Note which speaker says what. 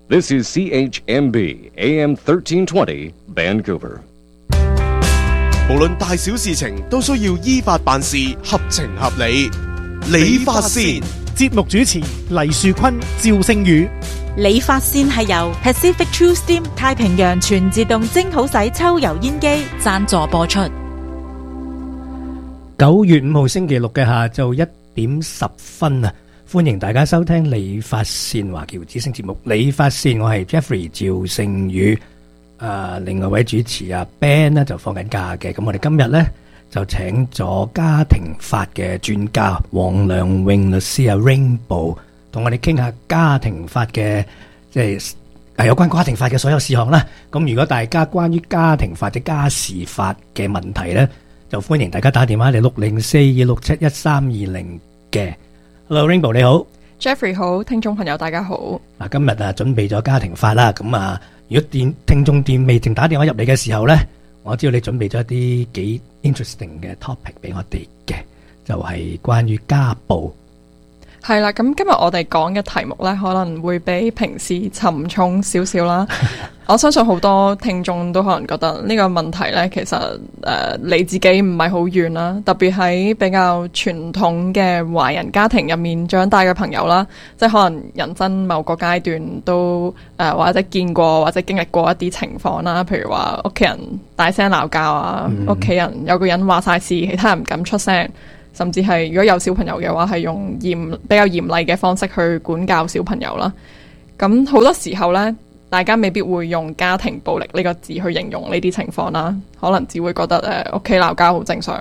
Speaker 1: This is CHMB AM 1320 Vancouver。
Speaker 2: 無論大小事情都需要依法辦事，合情合理。理髮線
Speaker 3: 節目主持黎樹坤、趙聖宇。
Speaker 4: 理髮線係由 Pacific True Steam 太平洋全自動蒸好洗抽油煙機贊助播出。
Speaker 5: 9月5號星期六嘅下晝1點10分啊！歡迎大家收聽理髮線華僑之聲節目。理髮線，我係 Jeffrey 趙聖宇。另外一位主持Ben 呢就放緊假嘅，咁我哋今日呢就請咗家庭法嘅專家黃良穎律師Rainbow，同我哋傾下家庭法嘅即係有關家庭法嘅所有事項啦。咁如果大家關於家庭法或者家事法嘅問題呢，就歡迎大家打電話嚟60426713220嘅。Hello Rainbow 你好。
Speaker 6: Jeffrey 好，聽眾朋友大家好。
Speaker 5: 嗱，今日準備咗家庭法啦，咁如果聽眾未定打電話入嚟嘅時候呢，我知道你準備咗一啲幾 interesting 嘅 topic 俾我哋嘅，就係關於家暴。
Speaker 6: 係啦，咁今日我哋講嘅題目呢，可能會比平時沉重少少啦。我相信好多聽眾都可能覺得呢個問題呢，其實離自己唔係好遠啦。特別喺比較傳統嘅華人家庭入面長大嘅朋友啦，即係可能人生某個階段都或者見過或者經歷過一啲情況啦。譬如話屋企人大聲鬧交啊，屋企人有個人話晒事，其他人唔敢出聲。甚至係如果有小朋友嘅話，係用比較嚴厲嘅方式去管教小朋友啦。咁好多時候呢，大家未必會用家庭暴力呢個字去形容呢啲情況啦，可能只會覺得屋企鬧交好正常，